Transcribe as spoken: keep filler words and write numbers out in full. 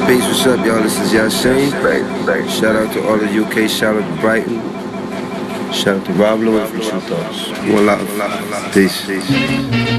Peace, what's up, y'all? This is Yasin. Shout out to all the U K, shout out to Brighton. Shout out to Rob Lewis from True Thoughts. One love. Peace.